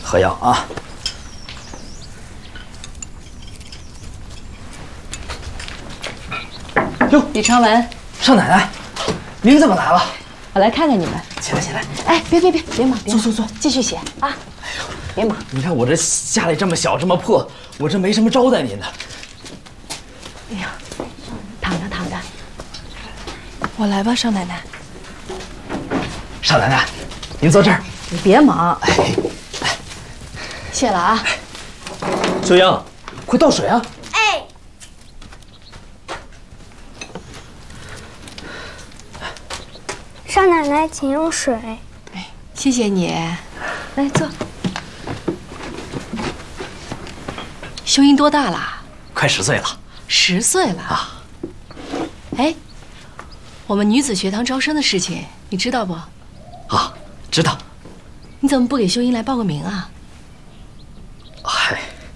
喝药啊。哟， 李长文， 少奶奶，您怎么来了？ 我来看看你们。 起来起来。 哎，别忙， 坐， 继续写啊。哎呦，别忙。 你看我这家里这么小这么破，我这没什么招待您的。 哎呀，躺着。我来吧，少奶奶。 少奶奶，您坐这儿。 你别忙。 哎， 谢了啊。 秀英，快倒水啊！ 哎，少奶奶，请用水。 谢谢你。来坐。秀英多大了？ 快10岁了。 10岁了啊！哎，我们女子学堂招生的事情你知道不？ 啊，知道。 你怎么不给秀英来报个名啊？ 嗨，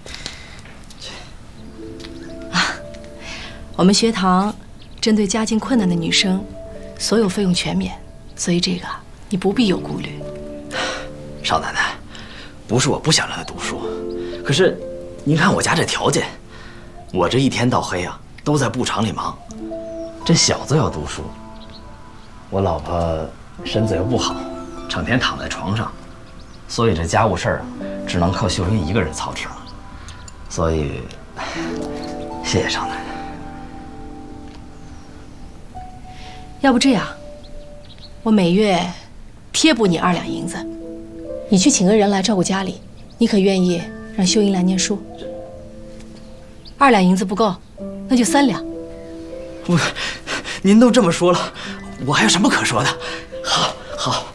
我们学堂针对家境困难的女生，所有费用全免，所以这个你不必有顾虑。 少奶奶，不是我不想让她读书，可是您看我家这条件，我这一天到黑啊都在布厂里忙。这小子要读书，我老婆身子又不好，整天躺在床上，所以这家务事儿啊只能靠秀英一个人操持了。所以，谢谢少奶奶。 要不这样，我每月贴补你2两银子，你去请个人来照顾家里，你可愿意让秀英来念书？2两银子不够，那就3两。 您都这么说了，我还有什么可说的？好。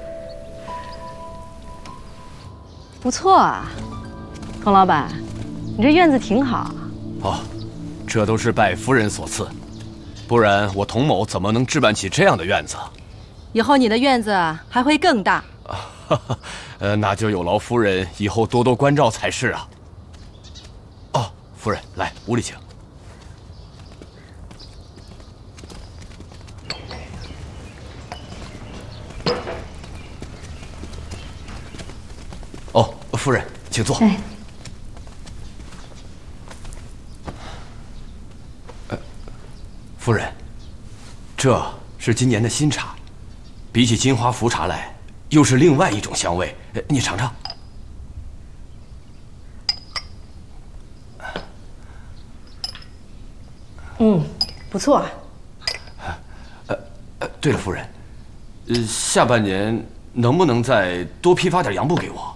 不错啊，童老板，你这院子挺好。 哦，这都是拜夫人所赐，不然我童某怎么能置办起这样的院子？ 以后你的院子还会更大。 那就有劳夫人以后多多关照才是啊。哦，夫人，来屋里请。哦，夫人，请坐。 哎， 夫人，这是今年的新茶，比起金华茯茶来，又是另外一种香味。你尝尝。 不错啊。 对了，夫人，下半年能不能再多批发点洋布给我？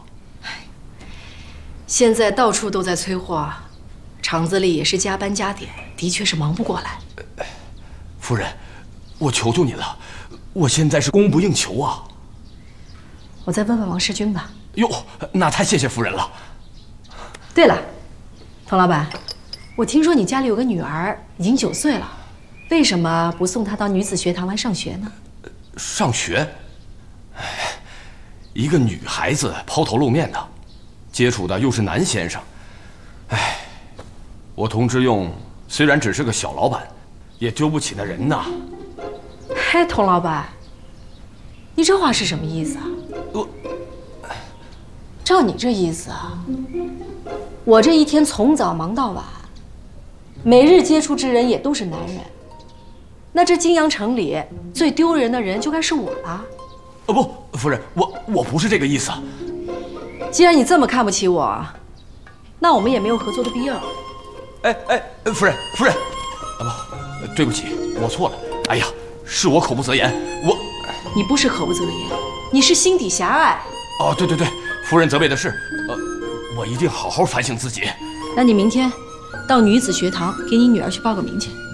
现在到处都在催货，厂子里也是加班加点，的确是忙不过来。 夫人，我求求你了，我现在是供不应求啊！ 我再问问王世军吧。 哟，那太谢谢夫人了。 对了，童老板，我听说你家里有个女儿，已经9岁了，为什么不送她到女子学堂来上学呢？ 上学？一个女孩子抛头露面的，接触的又是男先生，我童之用虽然只是个小老板，也丢不起那人呐。 嗨，童老板，你这话是什么意思啊？照你这意思啊，我这一天从早忙到晚，每日接触之人也都是男人，那这金阳城里最丢人的人就该是我了。 不，夫人，我不是这个意思。 既然你这么看不起我，那我们也没有合作的必要。 夫人，不，对不起，我错了。哎呀，是我口不择言， 你不是口不择言，你是心底狭隘。 哦，对，夫人责备的是，我一定好好反省自己。 那你明天到女子学堂给你女儿去报个名去。